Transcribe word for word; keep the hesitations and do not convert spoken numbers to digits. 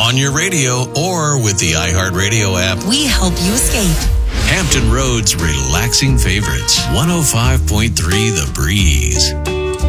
on your radio, or with the iHeartRadio app. We help you escape. Hampton Roads relaxing favorites. one oh five point three The Breeze.